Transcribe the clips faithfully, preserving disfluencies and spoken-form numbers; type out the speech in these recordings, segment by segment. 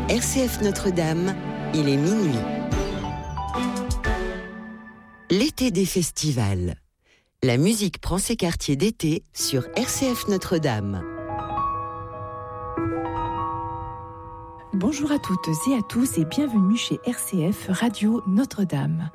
R C F Notre-Dame, il est minuit. L'été des festivals. La musique prend ses quartiers d'été sur R C F Notre-Dame. Bonjour à toutes et à tous et bienvenue chez R C F Radio Notre-Dame.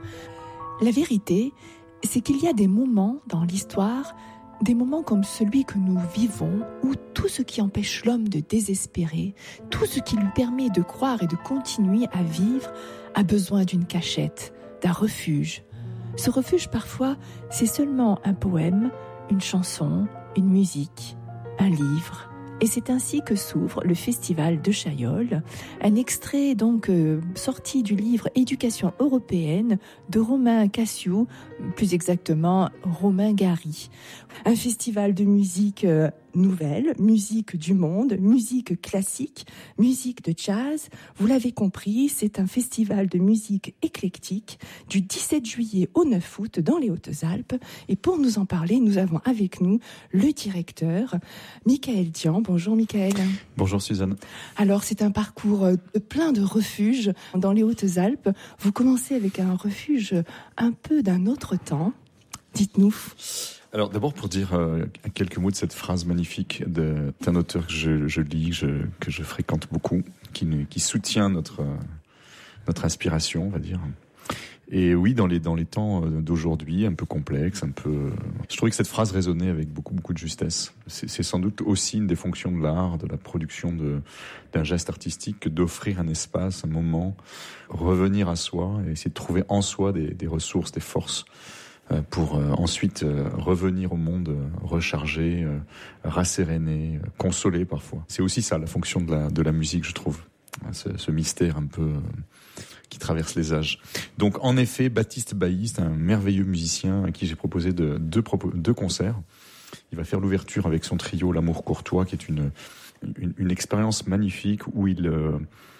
La vérité, c'est qu'il y a des moments dans l'histoire, des moments comme celui que nous vivons, où tout ce qui empêche l'homme de désespérer, tout ce qui lui permet de croire et de continuer à vivre, a besoin d'une cachette, d'un refuge. Ce refuge, parfois, c'est seulement un poème, une chanson, une musique, un livre. Et c'est ainsi que s'ouvre le festival de Chaillol, un extrait donc euh, sorti du livre Éducation européenne de Romain Cassiou, plus exactement Romain Gary. Un festival de musique euh, nouvelle, musique du monde, musique classique, musique de jazz. Vous l'avez compris, c'est un festival de musique éclectique du dix-sept juillet au neuf août dans les Hautes-Alpes. Et pour nous en parler, nous avons avec nous le directeur, Michael Dian. Bonjour Michael. Bonjour Suzanne. Alors c'est un parcours plein de refuges dans les Hautes-Alpes. Vous commencez avec un refuge un peu d'un autre temps. Dites-nous. Alors d'abord pour dire euh, quelques mots de cette phrase magnifique de, d'un auteur que je, je lis, je, que je fréquente beaucoup, qui, qui soutient notre, euh, notre inspiration, on va dire. Et oui, dans les, dans les temps d'aujourd'hui, un peu complexes, un peu... Je trouvais que cette phrase résonnait avec beaucoup, beaucoup de justesse. C'est, c'est sans doute aussi une des fonctions de l'art, de la production de, d'un geste artistique, que d'offrir un espace, un moment, revenir à soi et essayer de trouver en soi des, des ressources, des forces pour euh, ensuite euh, revenir au monde euh, rechargé, euh, rasséréné, euh, consolé parfois. C'est aussi ça la fonction de la, de la musique, je trouve, ce, ce mystère un peu... Euh, qui traverse les âges. Donc, en effet, Baptiste Bailly, c'est un merveilleux musicien à qui j'ai proposé de, deux, propos, deux concerts. Il va faire l'ouverture avec son trio L'Amour Courtois, qui est une, une, une expérience magnifique où il, euh,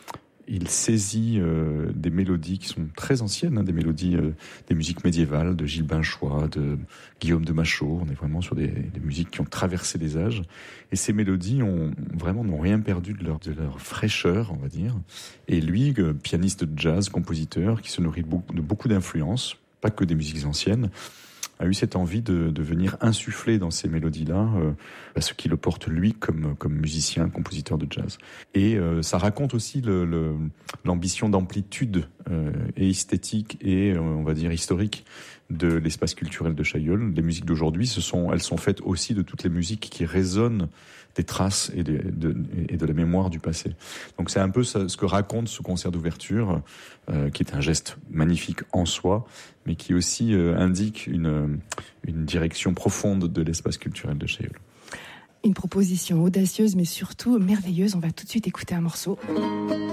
il saisit euh, des mélodies qui sont très anciennes, hein, des mélodies, euh, des musiques médiévales de Gilles Binchois, de Guillaume de Machaut. On est vraiment sur des, des musiques qui ont traversé les âges. Et ces mélodies ont vraiment n'ont rien perdu de leur, de leur fraîcheur, on va dire. Et lui, euh, pianiste de jazz, compositeur, qui se nourrit de beaucoup, de beaucoup d'influences, pas que des musiques anciennes, a eu cette envie de, de venir insuffler dans ces mélodies-là euh, ce qui le porte lui comme, comme musicien, compositeur de jazz. Et euh, ça raconte aussi le, le, l'ambition d'amplitude euh, et esthétique et, euh, on va dire, historique de l'espace culturel de Chaillol. Les musiques d'aujourd'hui, ce sont, elles sont faites aussi de toutes les musiques qui résonnent des traces et de, de, et de la mémoire du passé. Donc c'est un peu ce que raconte ce concert d'ouverture, euh, qui est un geste magnifique en soi, mais qui aussi euh, indique une, une direction profonde de l'espace culturel de Chaillol. Une proposition audacieuse, mais surtout merveilleuse. On va tout de suite écouter un morceau.